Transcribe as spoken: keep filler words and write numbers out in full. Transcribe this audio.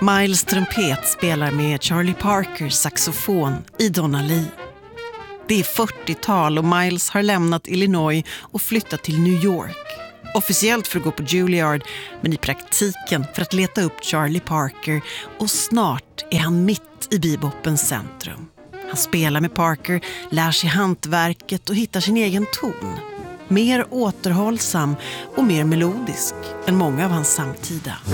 Miles trumpet spelar med Charlie Parkers saxofon i Donna Lee. Det är fyrtiotal och Miles har lämnat Illinois och flyttat till New York. Officiellt för att gå på Juilliard, men i praktiken för att leta upp Charlie Parker, och snart är han mitt i bebopens centrum. Han spelar med Parker, lär sig hantverket och hittar sin egen ton. Mer återhållsam och mer melodisk än många av hans samtida.